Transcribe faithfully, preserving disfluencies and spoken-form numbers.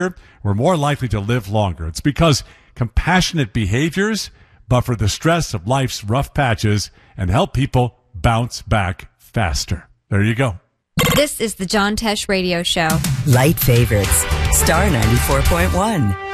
we're more likely to live longer. It's because compassionate behaviors buffer the stress of life's rough patches and help people bounce back faster. There you go. This is the John Tesh Radio Show. Light favorites. Star ninety-four point one.